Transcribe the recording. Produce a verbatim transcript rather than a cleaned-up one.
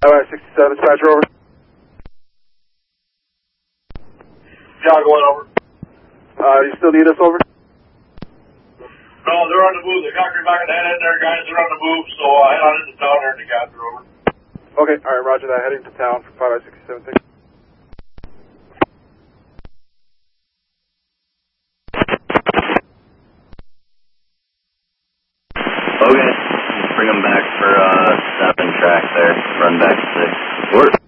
Alright, sixty-seven, dispatcher, over. Yeah, going over. Uh, you still need us, over? No, they're on the move. They got me back in the head in there, guys. They're on the move, so uh, head on into town there and the guys are over. Okay, alright, roger that. Heading to town for five sixty-seven six. Okay, bring them back for uh, seven track there, run back six. Work.